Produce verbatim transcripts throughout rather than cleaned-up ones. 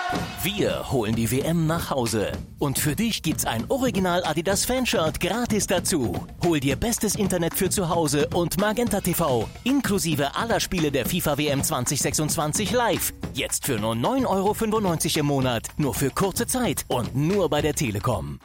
Wir holen die W M nach Hause. Und für dich gibt's ein Original Adidas Fanshirt gratis dazu. Hol dir bestes Internet für zu Hause und Magenta T V. Inklusive aller Spiele der FIFA W M zwanzig sechsundzwanzig live. Jetzt für nur neun Euro fünfundneunzig im Monat. Nur für kurze Zeit und nur bei der Telekom.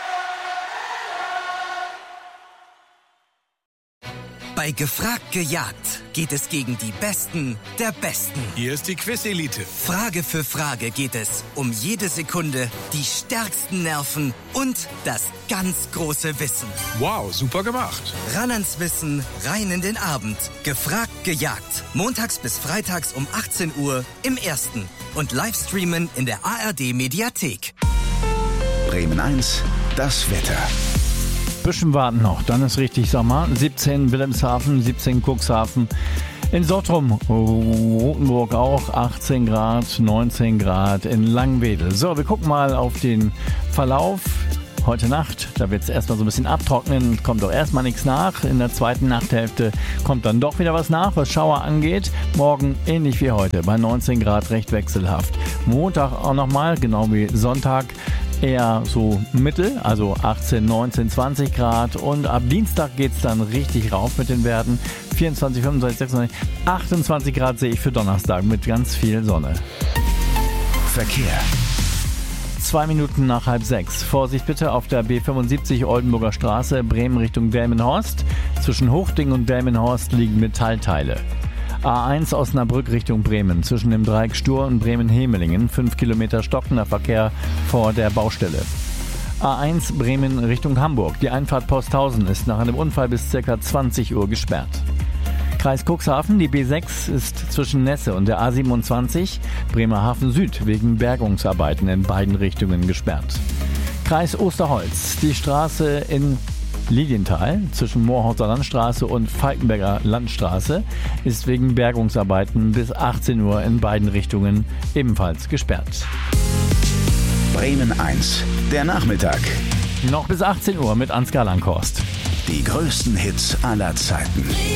Bei Gefragt gejagt geht es gegen die Besten der Besten. Hier ist die Quiz-Elite. Frage für Frage geht es um jede Sekunde, die stärksten Nerven und das ganz große Wissen. Wow, super gemacht. Ran ans Wissen, rein in den Abend. Gefragt gejagt. Montags bis freitags um achtzehn Uhr im Ersten. Und Livestreamen in der A R D-Mediathek. Bremen eins, das Wetter. Bisschen warten noch, dann ist richtig Sommer. siebzehn Wilhelmshaven, siebzehn Cuxhaven. In Sottrum, Rothenburg auch achtzehn Grad, neunzehn Grad in Langwedel. So, wir gucken mal auf den Verlauf. Heute Nacht, da wird es erstmal so ein bisschen abtrocknen, kommt doch erstmal nichts nach. In der zweiten Nachthälfte kommt dann doch wieder was nach, was Schauer angeht. Morgen ähnlich wie heute, bei neunzehn Grad recht wechselhaft. Montag auch nochmal, genau wie Sonntag, eher so mittel, also achtzehn, neunzehn, zwanzig Grad. Und ab Dienstag geht es dann richtig rauf mit den Werten. vierundzwanzig, fünfundzwanzig, sechsundzwanzig, achtundzwanzig Grad sehe ich für Donnerstag mit ganz viel Sonne. Verkehr. Zwei Minuten nach halb sechs. Vorsicht bitte auf der B fünfundsiebzig Oldenburger Straße, Bremen Richtung Delmenhorst. Zwischen Hochding und Delmenhorst liegen Metallteile. A eins Osnabrück Richtung Bremen. Zwischen dem Dreieck Stur und Bremen-Hemelingen. fünf Kilometer stockender Verkehr vor der Baustelle. A eins Bremen Richtung Hamburg. Die Einfahrt Posthausen ist nach einem Unfall bis ca. zwanzig Uhr gesperrt. Kreis Cuxhaven, die B sechs ist zwischen Nesse und der A siebenundzwanzig Bremerhaven Süd wegen Bergungsarbeiten in beiden Richtungen gesperrt. Kreis Osterholz, die Straße in Lilienthal zwischen Moorhauser Landstraße und Falkenberger Landstraße ist wegen Bergungsarbeiten bis achtzehn Uhr in beiden Richtungen ebenfalls gesperrt. Bremen eins, der Nachmittag. Noch bis achtzehn Uhr mit Ansgar Langhorst. Die größten Hits aller Zeiten.